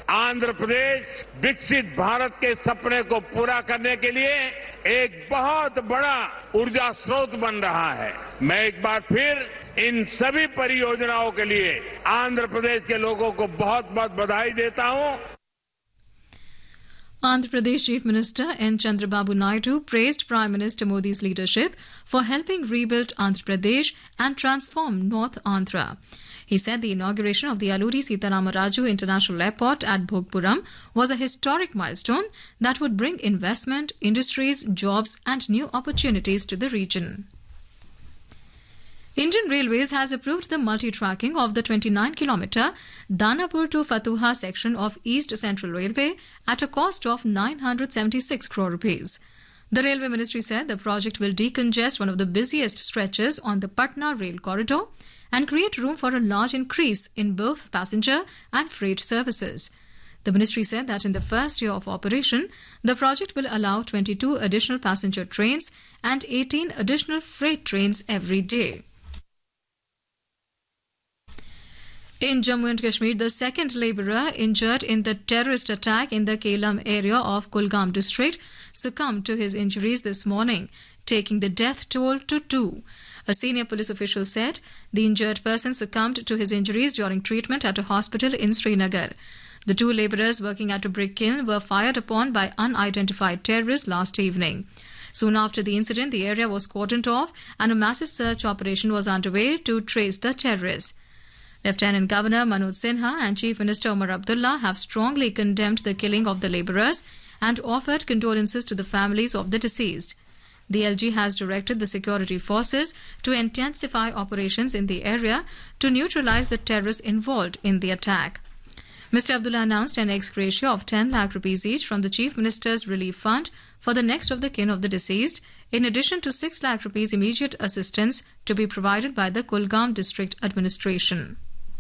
आंध्र प्रदेश विकसित भारत के सपने को पूरा करने के लिए एक बहुत बड़ा ऊर्जा स्रोत बन रहा है। मैं एक बार फिर इन सभी परियोजनाओं के लिए आंध्र प्रदेश के लोगों को बहुत बहुत बधाई देता हूं। Andhra Pradesh Chief Minister N. Chandrababu Naidu praised Prime Minister Modi's leadership for helping rebuild Andhra Pradesh and transform North Andhra. He said the inauguration of the Alluri Sitaramaraju Raju International Airport at Bhogpuram was a historic milestone that would bring investment, industries, jobs and new opportunities to the region. Indian Railways has approved the multi-tracking of the 29-kilometre Danapur to Fatuha section of East Central Railway at a cost of 976 crore rupees. The Railway Ministry said the project will decongest one of the busiest stretches on the Patna rail corridor and create room for a large increase in both passenger and freight services. The ministry said that in the first year of operation, the project will allow 22 additional passenger trains and 18 additional freight trains every day. In Jammu and Kashmir, the second labourer injured in the terrorist attack in the Kelam area of Kulgam district succumbed to his injuries this morning, taking the death toll to 2. A senior police official said the injured person succumbed to his injuries during treatment at a hospital in Srinagar. The 2 labourers working at a brick kiln were fired upon by unidentified terrorists last evening. Soon after the incident, the area was cordoned off and a massive search operation was underway to trace the terrorists. Lieutenant Governor Manoj Sinha and Chief Minister Omar Abdullah have strongly condemned the killing of the labourers and offered condolences to the families of the deceased. The LG has directed the security forces to intensify operations in the area to neutralise the terrorists involved in the attack. Mr. Abdullah announced an ex gratia of 10 lakh rupees each from the Chief Minister's Relief Fund for the next of the kin of the deceased, in addition to 6 lakh rupees immediate assistance to be provided by the Kulgam District Administration.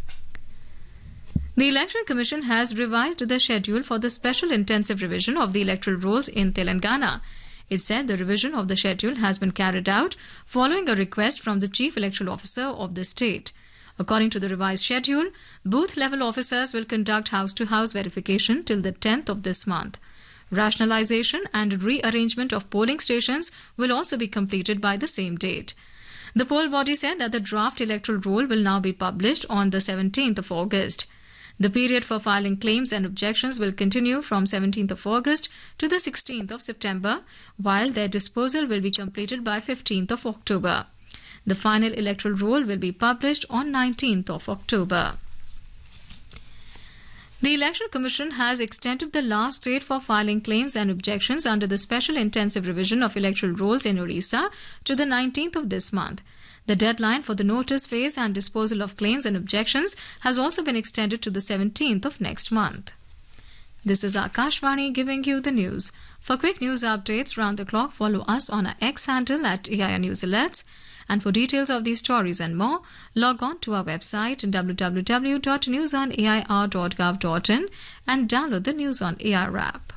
The Election Commission has revised the schedule for the special intensive revision of the electoral rolls in Telangana. It said the revision of the schedule has been carried out following a request from the Chief Electoral Officer of the state. According to the revised schedule, booth-level officers will conduct house-to-house verification till the 10th of this month. Rationalization and rearrangement of polling stations will also be completed by the same date. The poll body said that the draft electoral roll will now be published on the 17th of August. The period for filing claims and objections will continue from 17th of August to the 16th of September, while their disposal will be completed by 15th of October. The final electoral roll will be published on 19th of October. The Election Commission has extended the last date for filing claims and objections under the special intensive revision of electoral rolls in Orissa to the 19th of this month. The deadline for the notice phase and disposal of claims and objections has also been extended to the 17th of next month. This is Akashvani giving you the news. For quick news updates round the clock, follow us on our X handle at AIR News Alerts. And for details of these stories and more, log on to our website www.newsonair.gov.in and download the News on AIR app.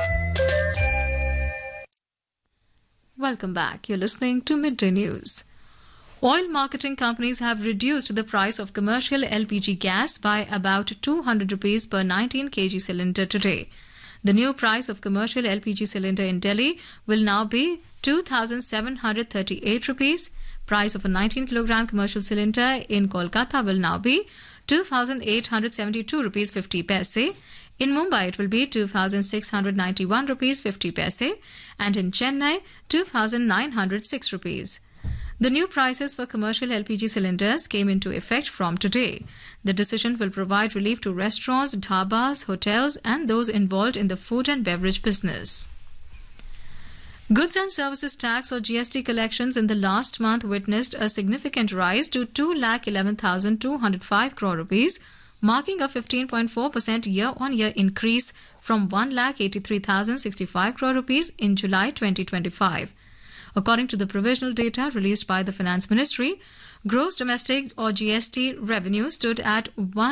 Welcome back. You're listening to Midday News. Oil marketing companies have reduced the price of commercial LPG gas by about 200 rupees per 19 kg cylinder today. The new price of commercial LPG cylinder in Delhi will now be 2,738 rupees. Price of a 19 kilogram commercial cylinder in Kolkata will now be 2,872 rupees 50 paise. In Mumbai, it will be 2,691 rupees 50 paise, and in Chennai, 2,906 rupees. The new prices for commercial LPG cylinders came into effect from today. The decision will provide relief to restaurants, dhabas, hotels, and those involved in the food and beverage business. Goods and Services Tax or GST collections in the last month witnessed a significant rise to 2,11,205 crore rupees, marking a 15.4% year-on-year increase from 1,83,065 crore rupees in July 2025. According to the provisional data released by the Finance Ministry, gross domestic or GST revenue stood at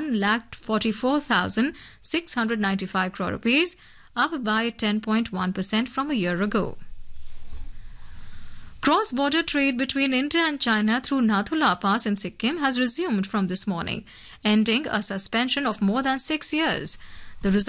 1,44,695 crore rupees, up by 10.1% from a year ago. Cross-border trade between India and China through Nathula Pass in Sikkim has resumed from this morning, ending a suspension of more than 6 years. The